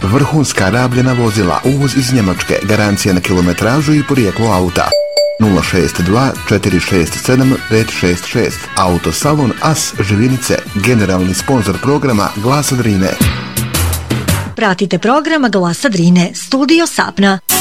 vrhunska rabljena vozila, uvoz iz Njemačke, garancija na kilometražu i porijeklo auta. 062 467 566. Autosalon As Živinice, generalni sponzor programa Glasa Drine. Pratite program Glasa Drine, studio Sapna.